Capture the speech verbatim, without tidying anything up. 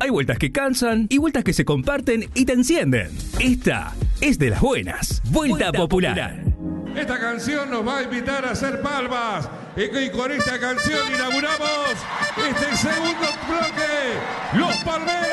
Hay vueltas que cansan y vueltas que se comparten y te encienden. Esta es de las buenas. Vuelta, Vuelta Popular. Popular. Esta canción nos va a invitar a hacer palmas. Y con esta canción inauguramos este segundo bloque. Los Palmeras.